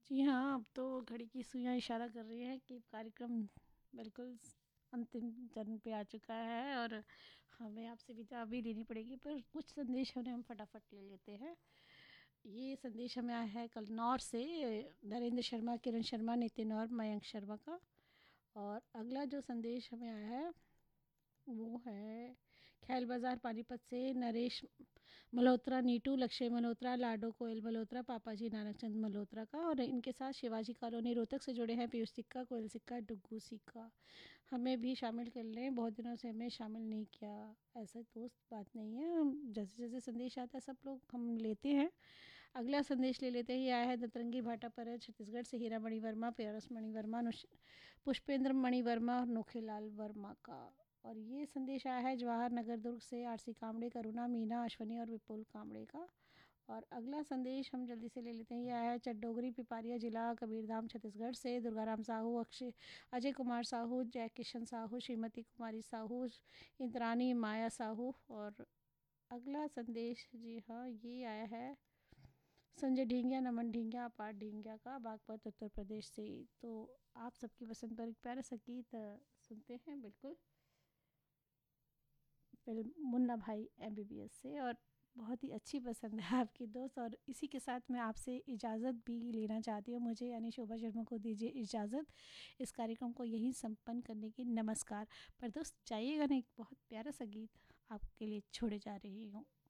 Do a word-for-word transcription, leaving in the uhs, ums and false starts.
जी हाँ, अब तो घड़ी की सुइयाँ इशारा कर रही हैं कि कार्यक्रम बिल्कुल अंतिम चरण पे आ चुका है और हमें आपसे विदा भी लेनी पड़ेगी, पर कुछ संदेश उन्हें हम फटाफट ले लेते हैं। ये संदेश हमें आया है कन्नौर से, नरेंद्र शर्मा, किरण शर्मा, नितिन और मयंक शर्मा का। और अगला जो संदेश हमें आया है वो है ख्याल बाज़ार पानीपत से नरेश मल्होत्रा, नीटू, लक्ष्य मल्होत्रा, लाडो कोयल मल्होत्रा, पापा जी नानक चंद मल्होत्रा का। और इनके साथ शिवाजी कॉलोनी रोहतक से जुड़े हैं पीयूष सिक्का, कोयल सिक्का, डुग्गू सिक्का। हमें भी शामिल कर लें, बहुत दिनों से हमें शामिल नहीं किया। ऐसा दोस्त बात नहीं है, हम जैसे जैसे संदेश आता है सब लोग हम लेते हैं। अगला संदेश ले लेते हैं। ये आया है दतरंगी भाटा पर है छत्तीसगढ़ से, हीरा मणि वर्मा, प्यारस मणि वर्मा, नुश- पुष्पेंद्र मणि वर्मा और नोखेलाल वर्मा का। और ये संदेश आया है जवाहर नगर दुर्ग से, आरसी कामड़े, करुणा, मीना, अश्वनी और विपुल कामड़े का। और अगला संदेश हम जल्दी से ले लेते हैं। ये आया है चड्डोगरी, पिपारिया जिला, कबीरधाम छत्तीसगढ़ से, दुर्गाराम साहू, अक्षय अजय कुमार साहू, जय किशन साहू, श्रीमती कुमारी साहू, इंद्रानी माया साहू। और अगला संदेश जी हाँ ये आया है संजय ढींगिया, नमन ढींगिया, अपार ढींगिया का, बागपत उत्तर प्रदेश से। तो आप सबकी पसंद पर एक प्यारा सा गीत अ, सुनते हैं बिल्कुल, फिल्म मुन्ना भाई एमबीबीएस से। और बहुत ही अच्छी पसंद है आपकी दोस्त। और इसी के साथ मैं आपसे इजाज़त भी लेना चाहती हूँ, मुझे यानी शोभा शर्मा को दीजिए इजाज़त इस कार्यक्रम को यहीं संपन्न करने की। नमस्कार। पर दोस्त जाइएगा नहीं, बहुत प्यारा सा गीत आपके लिए छोड़े जा रही हूँ।